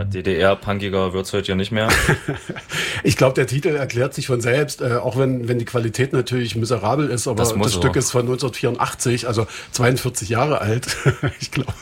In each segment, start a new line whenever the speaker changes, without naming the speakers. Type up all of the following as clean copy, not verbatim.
Ja, DDR-punkiger wird's heute ja nicht mehr.
Ich glaube, der Titel erklärt sich von selbst, auch wenn die Qualität natürlich miserabel ist, aber das Stück ist von 1984, also 42 Jahre alt, ich glaube.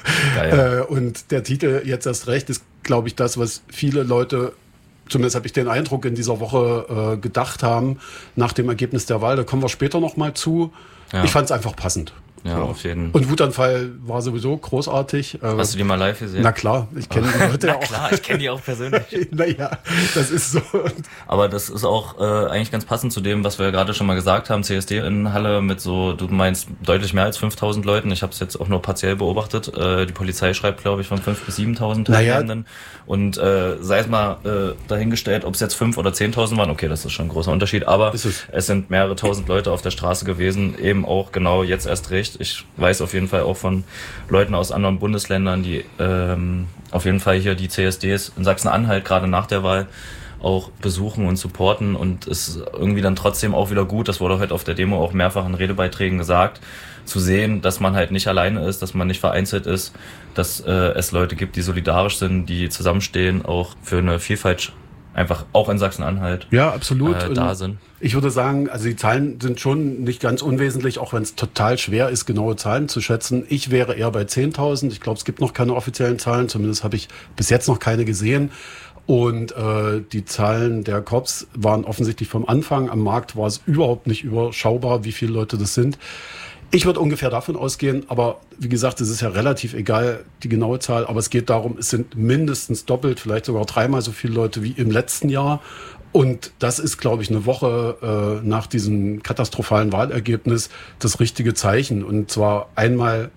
Und der Titel jetzt erst recht ist, glaube ich, das, was viele Leute, zumindest habe ich den Eindruck, in dieser Woche gedacht haben, nach dem Ergebnis der Wahl. Da kommen wir später noch mal zu. Ja. Ich fand es einfach passend.
Ja, auf jeden.
Und Wutanfall war sowieso großartig.
Hast du die mal live gesehen?
Na klar, ich kenne die Leute auch.
Na klar, ich kenne die auch persönlich.
Naja, das ist so.
Aber das ist auch eigentlich ganz passend zu dem, was wir ja gerade schon mal gesagt haben. CSD in Halle mit so, du meinst deutlich mehr als 5.000 Leuten. Ich habe es jetzt auch nur partiell beobachtet. Die Polizei schreibt, glaube ich, von 5.000 bis 7.000 Teilnehmenden. Und sei es mal dahingestellt, ob es jetzt 5.000 oder 10.000 waren. Okay, das ist schon ein großer Unterschied. Aber es sind mehrere tausend Leute auf der Straße gewesen. Eben auch genau jetzt erst recht. Ich weiß auf jeden Fall auch von Leuten aus anderen Bundesländern, die auf jeden Fall hier die CSDs in Sachsen-Anhalt gerade nach der Wahl auch besuchen und supporten. Und es ist irgendwie dann trotzdem auch wieder gut, das wurde heute auf der Demo auch mehrfach in Redebeiträgen gesagt, zu sehen, dass man halt nicht alleine ist, dass man nicht vereinzelt ist, dass es Leute gibt, die solidarisch sind, die zusammenstehen, auch für eine Vielfalt einfach auch in Sachsen-Anhalt
absolut
da sind.
Ich würde sagen, also die Zahlen sind schon nicht ganz unwesentlich, auch wenn es total schwer ist, genaue Zahlen zu schätzen. Ich wäre eher bei 10.000. Ich glaube, es gibt noch keine offiziellen Zahlen, zumindest habe ich bis jetzt noch keine gesehen. Und die Zahlen der Cops waren offensichtlich vom Anfang. Am Markt war es überhaupt nicht überschaubar, wie viele Leute das sind. Ich würde ungefähr davon ausgehen, aber wie gesagt, es ist ja relativ egal, die genaue Zahl, aber es geht darum, es sind mindestens doppelt, vielleicht sogar dreimal so viele Leute wie im letzten Jahr. Und das ist, glaube ich, eine Woche nach diesem katastrophalen Wahlergebnis das richtige Zeichen. Und zwar einmal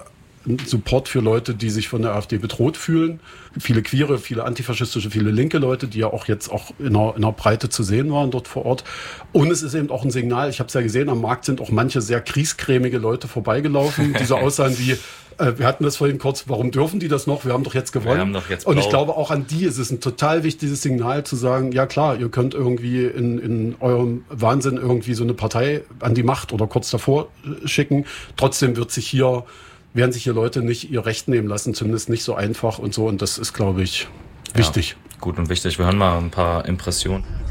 Support für Leute, die sich von der AfD bedroht fühlen. Viele queere, viele antifaschistische, viele linke Leute, die ja auch jetzt auch in einer Breite zu sehen waren dort vor Ort. Und es ist eben auch ein Signal, ich habe es ja gesehen, am Markt sind auch manche sehr kriescremige Leute vorbeigelaufen, die so aussahen wie, wir hatten das vorhin kurz, warum dürfen die das noch? Wir haben doch jetzt gewonnen.
Wir haben doch jetzt
und ich glaube, auch an die ist es ein total wichtiges Signal zu sagen, ja klar, ihr könnt irgendwie in eurem Wahnsinn irgendwie so eine Partei an die Macht oder kurz davor schicken. Trotzdem werden sich hier Leute nicht ihr Recht nehmen lassen, zumindest nicht so einfach und so. Und das ist, glaube ich, wichtig.
Ja, gut und wichtig. Wir hören mal ein paar Impressionen.